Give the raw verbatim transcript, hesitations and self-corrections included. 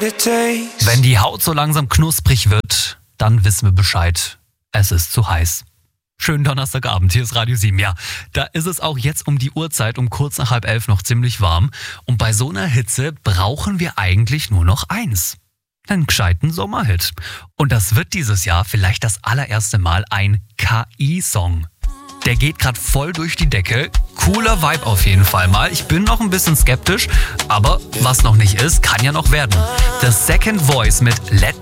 Wenn die Haut so langsam knusprig wird, dann wissen wir Bescheid. Es ist zu heiß. Schönen Donnerstagabend, hier ist Radio sieben. Ja, da ist es auch jetzt um die Uhrzeit, um kurz nach halb elf noch ziemlich warm. Und bei so einer Hitze brauchen wir eigentlich nur noch eins. Einen gescheiten Sommerhit. Und das wird dieses Jahr vielleicht das allererste Mal ein K I-Song. Der geht gerade voll durch die Decke. Cooler Vibe auf jeden Fall mal. Ich bin noch ein bisschen skeptisch, aber was noch nicht ist, kann ja noch werden. The Second Voice mit Let